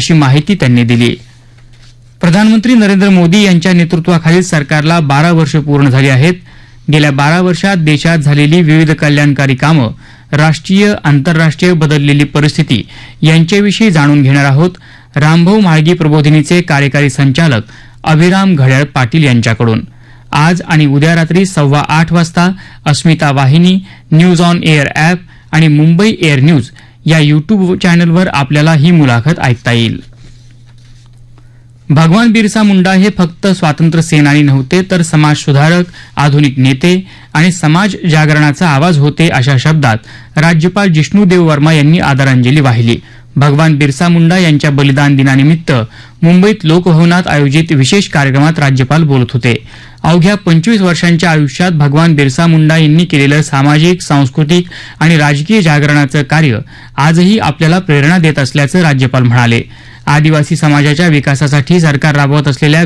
अशी माहिती त्यांनी दिली. प्रधानमंत्री नरेंद्र मोदी यांच्या नेतृत्वाखालील सरकारला 12 वर्ष पूर्ण झाली आहेत. गेल्या 12 वर्षात देशात झालेली विविध कल्याणकारी कामं, राष्ट्रीय आंतरराष्ट्रीय बदललेली परिस्थिती यांच्याविषयी जाणून घेणार आहोत. रामभाऊ म्हाळगी प्रबोधिनीचे कार्यकारी संचालक अभिराम घड्याळ पाटील यांच्याकडून आज आणि उद्या रात्री 8:15 वाजता अस्मिता वाहिनी, न्यूज ऑन एअर ॲप आणि मुंबई एअर न्यूज या युट्यूब चॅनलवर आपल्याला ही मुलाखत ऐकता येईल. भगवान बिरसा मुंडा हे फक्त स्वातंत्र्य सेनानी नव्हते, तर समाज सुधारक, आधुनिक नेते आणि समाज जागरणाचा आवाज होते, अशा शब्दात राज्यपाल जिष्णुदेव वर्मा यांनी आदरांजली वाहिली. भगवान बिरसा मुंडा यांच्या बलिदान दिनानिमित्त मुंबईत लोकभवनात आयोजित विशेष कार्यक्रमात राज्यपाल बोलत होते. अवघ्या 25 वर्षांच्या आयुष्यात भगवान बिरसा मुंडा यांनी केलेलं सामाजिक, सांस्कृतिक आणि राजकीय जागरणाचं कार्य आजही आपल्याला प्रेरणा देत असल्याचं राज्यपाल म्हणाले. आदिवासी समाजाच्या विकासासाठी सरकार राबवत असलेल्या